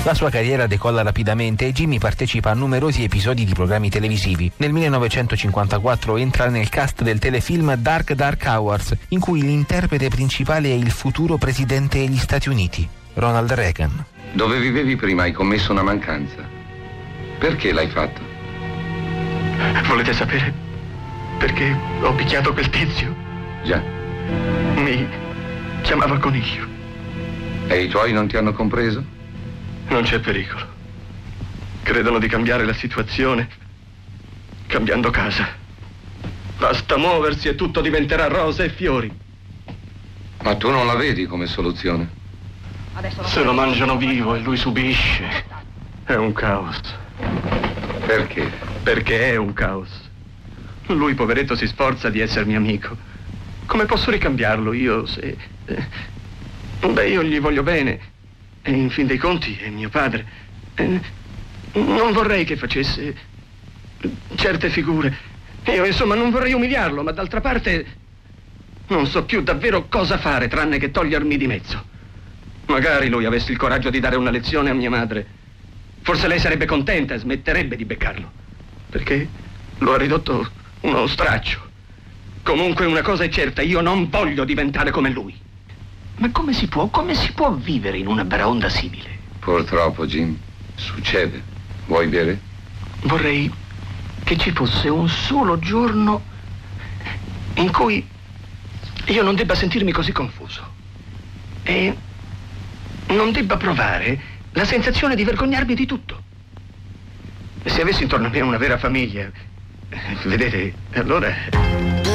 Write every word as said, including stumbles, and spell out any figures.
La sua carriera decolla rapidamente e Jimmy partecipa a numerosi episodi di programmi televisivi. Nel millenovecentocinquantaquattro entra nel cast del telefilm Dark Dark Hours, in cui l'interprete principale è il futuro presidente degli Stati Uniti, Ronald Reagan. Dove vivevi prima hai commesso una mancanza. Perché l'hai fatto? Volete sapere perché ho picchiato quel tizio? Già. Mi chiamava Coniglio. E i tuoi non ti hanno compreso? Non c'è pericolo. Credono di cambiare la situazione cambiando casa. Basta muoversi e tutto diventerà rosa e fiori. Ma tu non la vedi come soluzione? Se lo mangiano vivo e lui subisce. È un caos. Perché? Perché è un caos. Lui, poveretto, si sforza di essermi amico. Come posso ricambiarlo io se... Beh, io gli voglio bene. E in fin dei conti è mio padre. E non vorrei che facesse certe figure. Io, insomma, non vorrei umiliarlo, ma d'altra parte non so più davvero cosa fare tranne che togliermi di mezzo. Magari lui avesse il coraggio di dare una lezione a mia madre. Forse lei sarebbe contenta e smetterebbe di beccarlo. Perché lo ha ridotto uno straccio. Comunque una cosa è certa, io non voglio diventare come lui. Ma come si può, come si può vivere in una baraonda simile? Purtroppo, Jim, succede. Vuoi bere? Vorrei che ci fosse un solo giorno in cui io non debba sentirmi così confuso e non debba provare la sensazione di vergognarmi di tutto. Se avessi intorno a me una vera famiglia, vedete, allora...